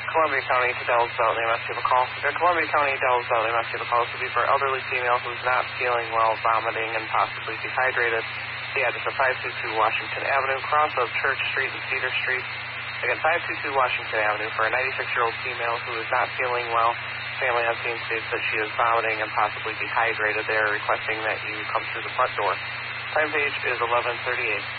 Columbia County to Dallas Valley, they must give a call. Columbia County, Dallas Valley, they must give a call. This will be for an elderly female who's not feeling well, vomiting, and possibly dehydrated. The address of 522 Washington Avenue, cross of Church Street and Cedar Street. Again, 522 Washington Avenue for a 96-year-old female who is not feeling well. Family on scene states that she is vomiting and possibly dehydrated. They are requesting that you come through the front door. Time page is 11:38.